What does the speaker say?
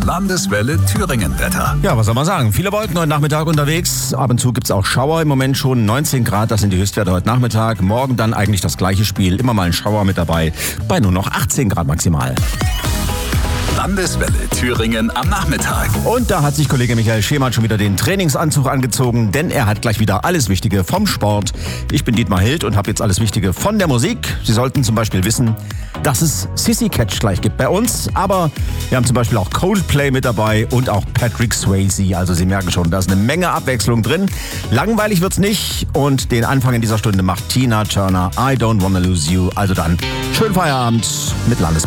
Landeswelle Thüringen-Wetter. Ja, was soll man sagen? Viele Wolken heute Nachmittag unterwegs. Ab und zu gibt's auch Schauer. Im Moment schon 19 Grad, das sind die Höchstwerte heute Nachmittag. Morgen dann eigentlich das gleiche Spiel. Immer mal ein Schauer mit dabei. Bei nur noch 18 Grad maximal. Landeswelle Thüringen am Nachmittag. Und da hat sich Kollege Michael Schemann schon wieder den Trainingsanzug angezogen, denn er hat gleich wieder alles Wichtige vom Sport. Ich bin Dietmar Hild und habe jetzt alles Wichtige von der Musik. Sie sollten zum Beispiel wissen, dass es Sissy Catch gleich gibt bei uns, aber wir haben zum Beispiel auch Coldplay mit dabei und auch Patrick Swayze. Also Sie merken schon, da ist eine Menge Abwechslung drin. Langweilig wird's nicht und den Anfang in dieser Stunde macht Tina Turner, I Don't Wanna Lose You. Also dann schönen Feierabend mit Landeswelle.